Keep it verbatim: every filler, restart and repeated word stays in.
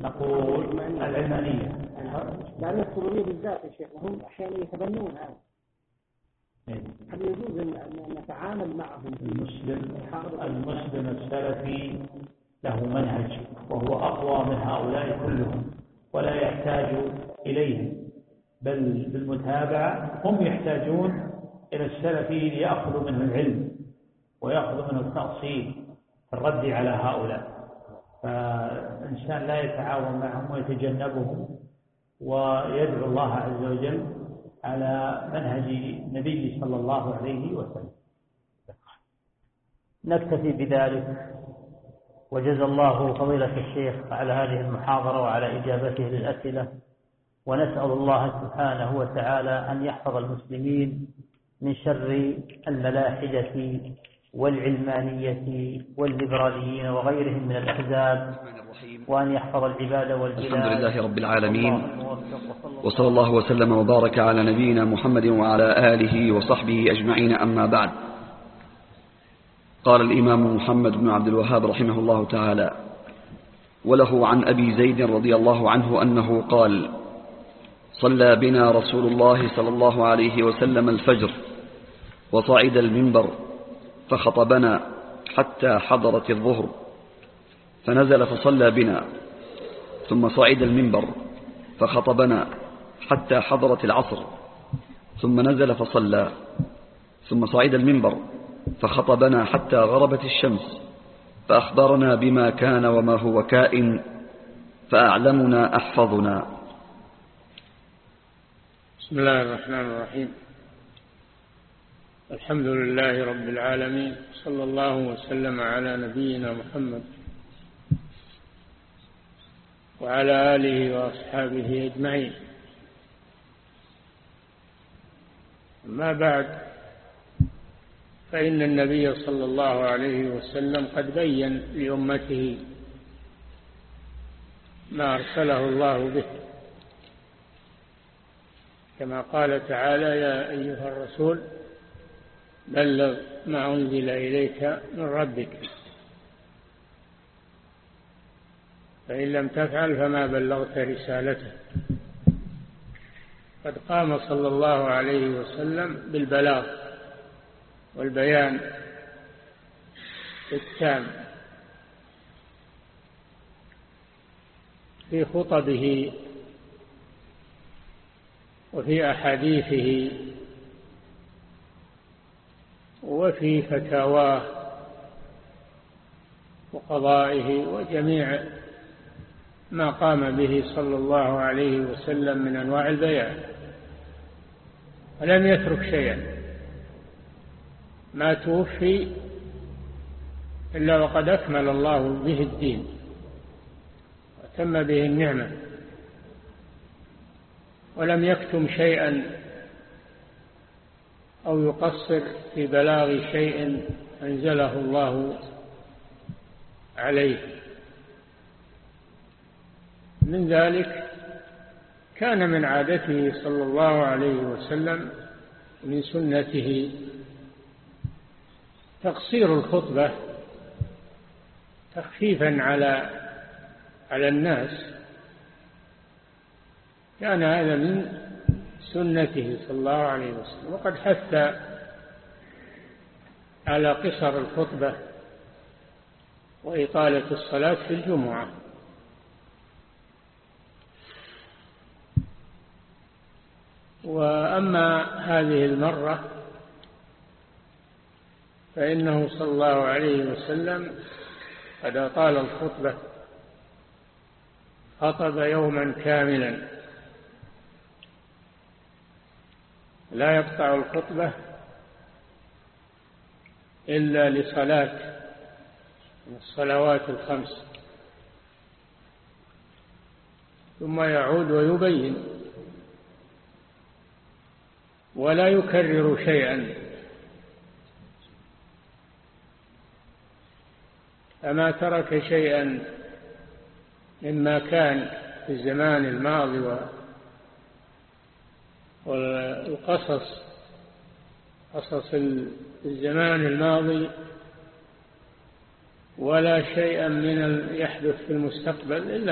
نقول العلمانية لأن السرورية بالذات يا شيخ هم أحيانا يتبنون هذا. هل يجوز أن نتعامل معهم؟ المسلم المسلم السلفي له منهج وهو أقوى من هؤلاء كلهم ولا يحتاج إليهم، بل بالمتابعة هم يحتاجون إلى السلفي ليأخذوا منه العلم ويأخذوا منه التأصيل في الرد على هؤلاء. فالإنسان لا يتعاون معهم ويتجنبهم ويدعو الله عز وجل على منهج النبي صلى الله عليه وسلم. نكتفي بذلك، وجزا الله فضيلة الشيخ على هذه المحاضرة وعلى إجابته للأسئلة، ونسأل الله سبحانه وتعالى أن يحفظ المسلمين من شر الملاحدة والعلمانية والليبراليين وغيرهم من الأحزاب، وأن يحفظ العباد والبلاد. الحمد لله رب العالمين، وصلى الله وسلم وبارك على نبينا محمد وعلى آله وصحبه أجمعين، أما بعد. قال الإمام محمد بن عبد الوهاب رحمه الله تعالى: وله عن أبي زيد رضي الله عنه أنه قال: صلى بنا رسول الله صلى الله عليه وسلم الفجر وصعد المنبر فخطبنا حتى حضرت الظهر، فنزل فصلى بنا، ثم صعد المنبر فخطبنا حتى حضرت العصر، ثم نزل فصلى، ثم صعد المنبر فخطبنا حتى غربت الشمس، فأخبرنا بما كان وما هو كائن، فأعلمنا أحفظنا. بسم الله الرحمن الرحيم. الحمد لله رب العالمين، صلى الله وسلم على نبينا محمد وعلى آله وأصحابه أجمعين. أما بعد، فإن النبي صلى الله عليه وسلم قد بين لأمته ما أرسله الله به، كما قال تعالى: يا أيها الرسول بلغ ما أنزل إليك من ربك، فإن لم تفعل فما بلغت رسالته. قد قام صلى الله عليه وسلم بالبلاغ والبيان التام في خطبه وفي أحاديثه وفي فتاواه وقضائه وجميع ما قام به صلى الله عليه وسلم من أنواع البيان، ولم يترك شيئا. ما توفي إلا وقد أكمل الله به الدين وتم به النعمة، ولم يكتم شيئا أو يقصر في بلاغ شيء أنزله الله عليه. من ذلك كان من عادته صلى الله عليه وسلم من سنته تقصير الخطبة تخفيفا على على الناس. كان هذا من سنته صلى الله عليه وسلم، وقد حث على قصر الخطبة وإطالة الصلاة في الجمعة. وأما هذه المرة فإنه صلى الله عليه وسلم قد أطال الخطبة، خطب يوما كاملا لا يقطع الخطبة إلا لصلاة من الصلوات الخمس، ثم يعود ويبين ولا يكرر شيئا. فما ترك شيئا مما كان في الزمان الماضي والقصص قصص الزمان الماضي، ولا شيئا من يحدث في المستقبل إلا